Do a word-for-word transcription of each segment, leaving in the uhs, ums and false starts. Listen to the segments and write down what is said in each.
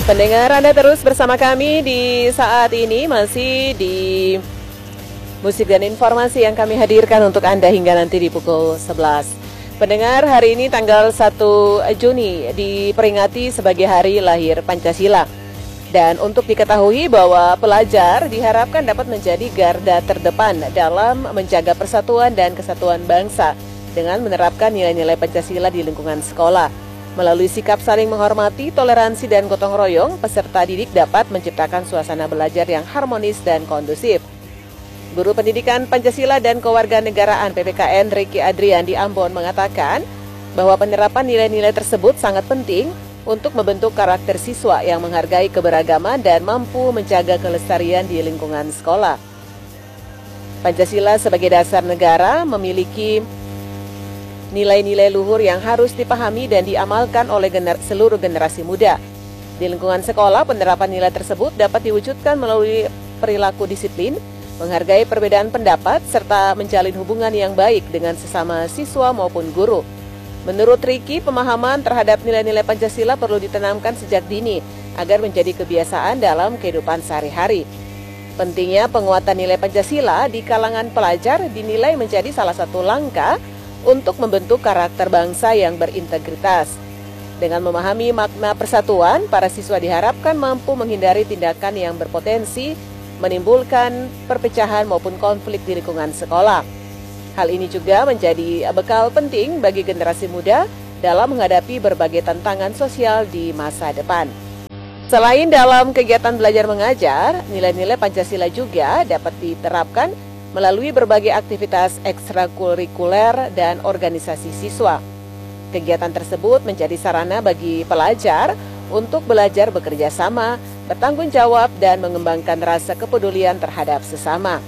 Pendengar, Anda terus bersama kami di saat ini masih di musik dan informasi yang kami hadirkan untuk Anda hingga nanti di pukul sebelas. Pendengar, hari ini tanggal satu Juni diperingati sebagai hari lahir Pancasila. Dan untuk diketahui bahwa pelajar diharapkan dapat menjadi garda terdepan dalam menjaga persatuan dan kesatuan bangsa dengan menerapkan nilai-nilai Pancasila di lingkungan sekolah. Melalui sikap saling menghormati, toleransi, dan gotong royong, peserta didik dapat menciptakan suasana belajar yang harmonis dan kondusif. Guru Pendidikan Pancasila dan Kewarganegaraan P P K N Ricky Adrian di Ambon mengatakan bahwa penerapan nilai-nilai tersebut sangat penting untuk membentuk karakter siswa yang menghargai keberagaman dan mampu menjaga kelestarian di lingkungan sekolah. Pancasila sebagai dasar negara memiliki nilai-nilai luhur yang harus dipahami dan diamalkan oleh gener seluruh generasi muda. Di lingkungan sekolah, penerapan nilai tersebut dapat diwujudkan melalui perilaku disiplin, menghargai perbedaan pendapat, serta menjalin hubungan yang baik dengan sesama siswa maupun guru. Menurut Ricky, pemahaman terhadap nilai-nilai Pancasila perlu ditanamkan sejak dini agar menjadi kebiasaan dalam kehidupan sehari-hari. Pentingnya penguatan nilai Pancasila di kalangan pelajar dinilai menjadi salah satu langkah untuk membentuk karakter bangsa yang berintegritas. Dengan memahami makna persatuan, para siswa diharapkan mampu menghindari tindakan yang berpotensi menimbulkan perpecahan maupun konflik di lingkungan sekolah. Hal ini juga menjadi bekal penting bagi generasi muda dalam menghadapi berbagai tantangan sosial di masa depan. Selain dalam kegiatan belajar mengajar, nilai-nilai Pancasila juga dapat diterapkan melalui berbagai aktivitas ekstrakurikuler dan organisasi siswa. Kegiatan tersebut menjadi sarana bagi pelajar untuk belajar bekerja sama, bertanggung jawab, dan mengembangkan rasa kepedulian terhadap sesama.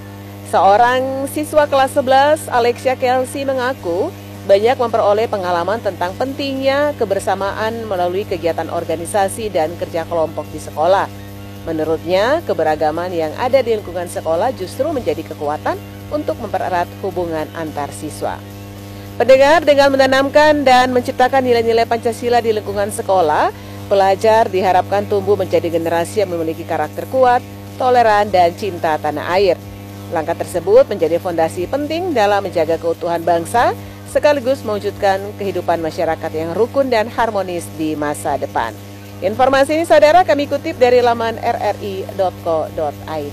Seorang siswa kelas sebelas, Alexia Kelsey, mengaku banyak memperoleh pengalaman tentang pentingnya kebersamaan melalui kegiatan organisasi dan kerja kelompok di sekolah. Menurutnya, keberagaman yang ada di lingkungan sekolah justru menjadi kekuatan untuk mempererat hubungan antar siswa. Pendengar, dengan menanamkan dan menciptakan nilai-nilai Pancasila di lingkungan sekolah, pelajar diharapkan tumbuh menjadi generasi yang memiliki karakter kuat, toleran, dan cinta tanah air. Langkah tersebut menjadi fondasi penting dalam menjaga keutuhan bangsa, sekaligus mewujudkan kehidupan masyarakat yang rukun dan harmonis di masa depan. Informasi ini, saudara, kami kutip dari laman r r i dot co dot i d.